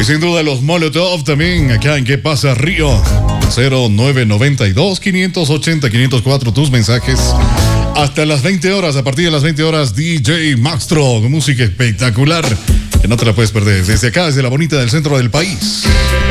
Y sin duda los Molotov también, acá en ¿Qué pasa Río? 0992-580-504, tus mensajes. Hasta las 20 horas, a partir de las 20 horas, DJ Maxtro, con música espectacular, que no te la puedes perder. Desde acá, desde la bonita del centro del país.